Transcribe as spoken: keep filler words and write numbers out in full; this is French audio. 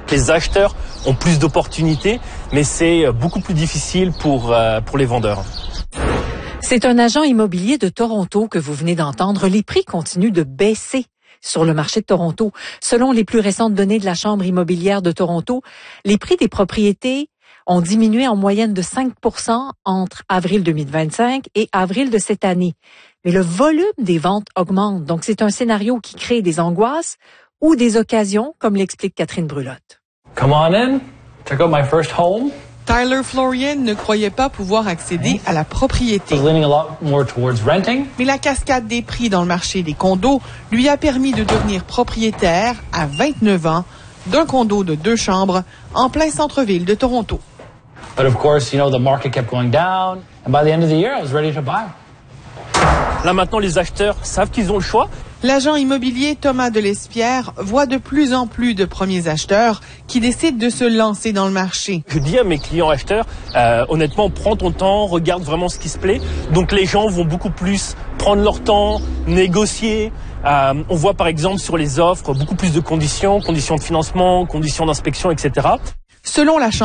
Les acheteurs ont plus d'opportunités, mais c'est beaucoup plus difficile pour, euh, pour les vendeurs. C'est un agent immobilier de Toronto que vous venez d'entendre. Les prix continuent de baisser sur le marché de Toronto. Selon les plus récentes données de la Chambre immobilière de Toronto, les prix des propriétés ont diminué en moyenne de cinq pour cent entre avril deux mille vingt-cinq et avril de cette année. Mais le volume des ventes augmente. Donc, c'est un scénario qui crée des angoisses ou des occasions, comme l'explique Catherine Brulotte. Come on in. Check out my first home. Tyler Florian ne croyait pas pouvoir accéder à la propriété. Mais la cascade des prix dans le marché des condos lui a permis de devenir propriétaire à vingt-neuf ans d'un condo de deux chambres en plein centre-ville de Toronto. But of course, you know, the market kept going down, and by the end of the year, I was ready to buy. Là maintenant, les acheteurs savent qu'ils ont le choix. L'agent immobilier Thomas Delespierre voit de plus en plus de premiers acheteurs qui décident de se lancer dans le marché. Je dis à mes clients acheteurs, euh, honnêtement, prends ton temps, regarde vraiment ce qui se plaît. Donc les gens vont beaucoup plus prendre leur temps, négocier. Euh, on voit par exemple sur les offres beaucoup plus de conditions, conditions de financement, conditions d'inspection, et cetera. Selon la